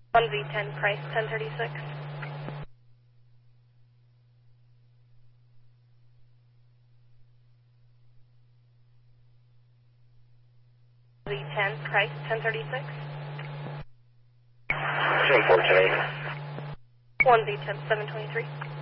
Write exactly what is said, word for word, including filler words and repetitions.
one Z ten, price ten thirty-six. Z ten, price ten thirty-six. ten fourteen. one Z ten, seven twenty-three.